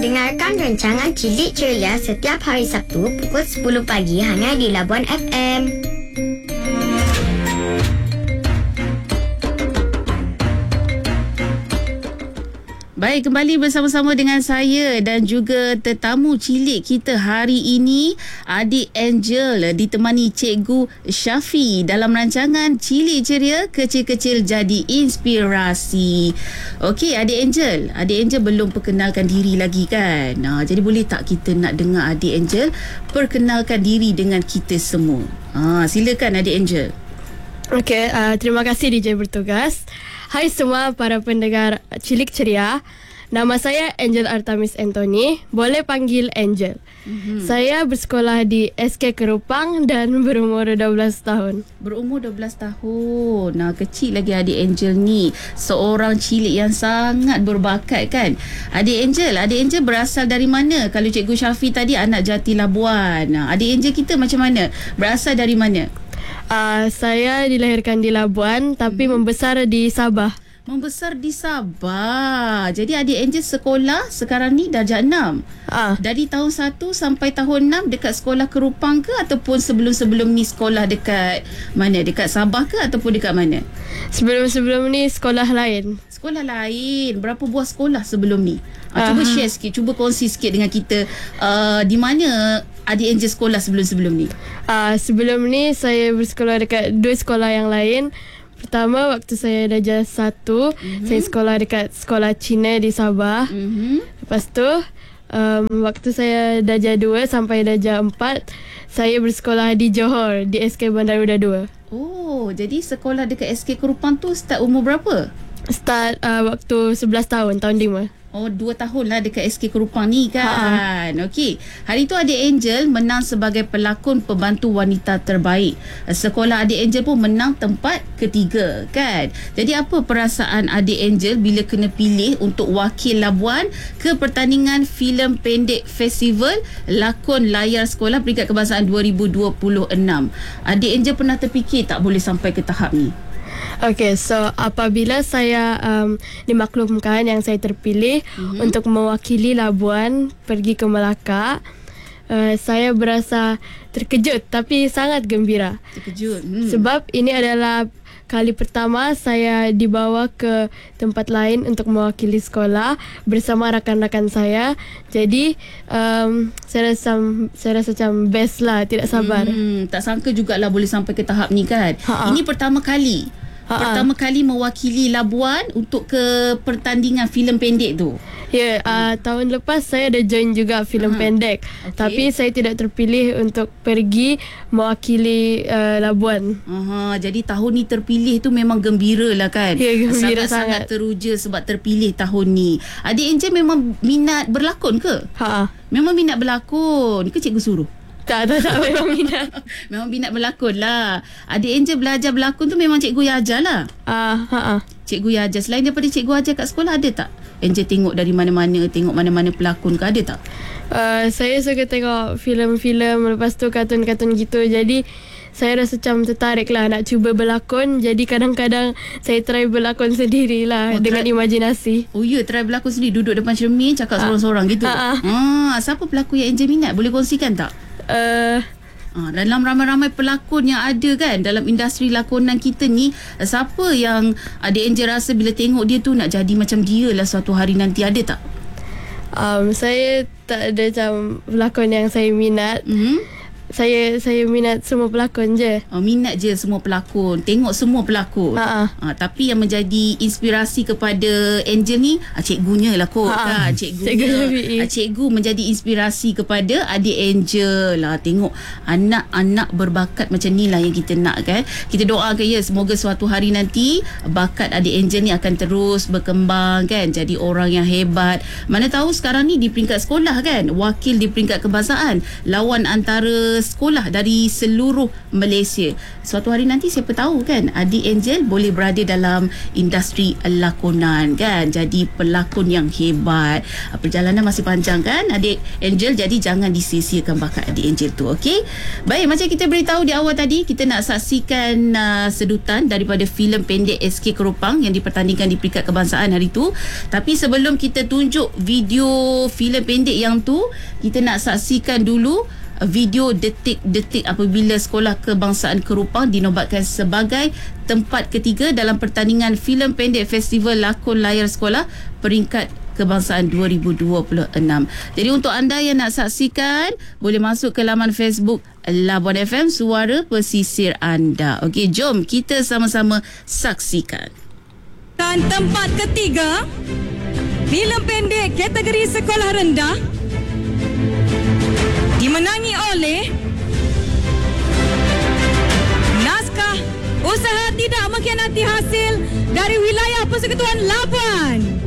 Dengarkan rancangan Cilik Ceria setiap hari Sabtu pukul 10 pagi hanya di Labuan FM. Baik, kembali bersama-sama dengan saya dan juga tetamu cilik kita hari ini, adik Angel ditemani Cikgu Syafi dalam rancangan Cilik Ceria, kecil-kecil jadi inspirasi. Okey, adik Angel belum perkenalkan diri lagi kan? Jadi boleh tak kita nak dengar adik Angel perkenalkan diri dengan kita semua? Silakan adik Angel. Okey, terima kasih DJ bertugas. Hai semua para pendengar Cilik Ceria. Nama saya Angel Artamis Anthony. Boleh panggil Angel. Saya bersekolah di SK Kerupang dan berumur 12 tahun. Berumur 12 tahun. Kecil lagi adik Angel ni. Seorang cilik yang sangat berbakat kan. Adik Angel berasal dari mana? Kalau Cikgu Syafi tadi anak Jati Labuan. Adik Angel kita macam mana? Berasal dari mana? Saya dilahirkan di Labuan tapi membesar di Sabah. Membesar di Sabah. Jadi adik Angel sekolah sekarang ni darjah 6. Dari tahun 1 sampai tahun 6 dekat sekolah Kerupang ke ataupun sebelum-sebelum ni sekolah dekat mana? Dekat Sabah ke ataupun dekat mana? Sebelum ni sekolah lain. Sekolah lain. Berapa buah sekolah sebelum ni? Cuba share sikit, cuba kongsi sikit dengan kita di mana adik Angel sekolah sebelum-sebelum ni. Sebelum ni saya bersekolah dekat 2 sekolah yang lain. Pertama waktu saya darjah 1, saya sekolah dekat sekolah Cina di Sabah. Lepas tu waktu saya darjah 2 sampai darjah 4, saya bersekolah di Johor di SK Bandar Udara 2. Oh, jadi sekolah dekat SK Kerupang tu start umur berapa? Start waktu 11 tahun, tahun 5. Oh, 2 tahun lah dekat SK Kerupang ni kan. Okey. Hari tu adik Angel menang sebagai pelakon pembantu wanita terbaik. Sekolah adik Angel pun menang tempat ketiga kan. Jadi apa perasaan adik Angel bila kena pilih untuk wakil Labuan ke pertandingan filem pendek festival lakon layar sekolah peringkat kebangsaan 2026? Adik Angel pernah terfikir tak boleh sampai ke tahap ni? Okay, so apabila saya dimaklumkan yang saya terpilih untuk mewakili Labuan pergi ke Melaka, saya berasa terkejut tapi sangat gembira. Terkejut. Sebab ini adalah kali pertama saya dibawa ke tempat lain untuk mewakili sekolah bersama rakan-rakan saya. Jadi saya rasa macam best lah, tidak sabar. Tak sangka jugalah boleh sampai ke tahap ni kan. Ini pertama kali mewakili Labuan untuk ke pertandingan filem pendek tu. Ya, tahun lepas saya ada join juga filem pendek. Tapi saya tidak terpilih untuk pergi mewakili Labuan. Jadi tahun ni terpilih tu memang gembira lah kan. Ya, gembira sangat teruja sebab terpilih tahun ni. Adik Angel memang minat berlakon ke? Memang minat berlakon ke cikgu suruh? Tak memang minat. Memang minat berlakon lah. Adik Angel belajar berlakon tu memang cikgu yang ajar lah. Cikgu yang ajar. Selain daripada cikgu ajar kat sekolah, ada tak Angel tengok dari mana-mana, tengok mana-mana pelakon ke, ada tak? Saya suka tengok filem-filem, lepas tu kartun-kartun gitu. Jadi saya rasa macam tertarik lah nak cuba berlakon. Jadi kadang-kadang saya try berlakon sendirilah dengan imajinasi. Oh ya, try berlakon sendiri, duduk depan cermin cakap sorang-sorang gitu. Siapa pelakon yang Angel minat? Boleh kongsikan tak? Dalam ramai-ramai pelakon yang ada kan dalam industri lakonan kita ni, siapa yang adik Angel rasa bila tengok dia tu nak jadi macam dia lah suatu hari nanti, ada tak? Saya tak ada macam pelakon yang saya minat. Saya minat semua pelakon je. Minat je semua pelakon, tengok semua pelakon. Tapi yang menjadi inspirasi kepada Angel ni cikgunya lah kot kan. Cikgu menjadi inspirasi kepada adik Angel lah. Tengok anak-anak berbakat macam ni lah yang kita nak kan. Kita doakan ya, semoga suatu hari nanti bakat adik Angel ni akan terus berkembang kan, jadi orang yang hebat. Mana tahu sekarang ni di peringkat sekolah kan, wakil di peringkat kebangsaan, lawan antara sekolah dari seluruh Malaysia. Suatu hari nanti siapa tahu kan, adik Angel boleh berada dalam industri lakonan kan, jadi pelakon yang hebat. Perjalanan masih panjang kan adik Angel, jadi jangan disia-siakan bakat adik Angel tu. Okey, baik, macam kita beritahu di awal tadi, kita nak saksikan sedutan daripada filem pendek SK Keropang yang dipertandingkan di peringkat kebangsaan hari tu. Tapi sebelum kita tunjuk video filem pendek yang tu, kita nak saksikan dulu video detik-detik apabila Sekolah Kebangsaan Keropang dinobatkan sebagai tempat ketiga dalam pertandingan filem pendek Festival Lakon Layar Sekolah peringkat Kebangsaan 2026. Jadi untuk anda yang nak saksikan, boleh masuk ke laman Facebook Labuan FM, suara pesisir anda. Okey, jom kita sama-sama saksikan. Dan tempat ketiga, filem pendek kategori sekolah rendah dimenangi oleh naskah Usaha Tidak Mengkhianati Hasil dari wilayah Persekutuan Labuan.